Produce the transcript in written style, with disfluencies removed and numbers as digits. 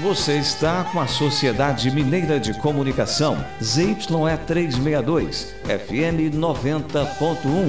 Você está com a Sociedade Mineira de Comunicação, ZYE 362, FM 90.1,